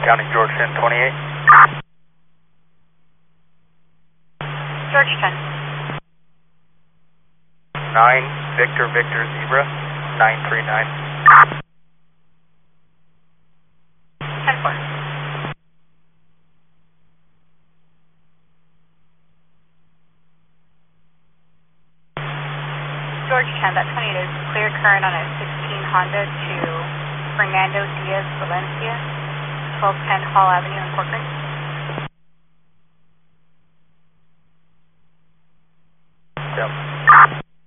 County George 1028. George 10. 9 Victor Victor Zebra 939. 10-4. George 10, that 28 is clear current on a 16 Honda to Fernando Diaz Valencia, 1210 Hall Avenue in Corcoran.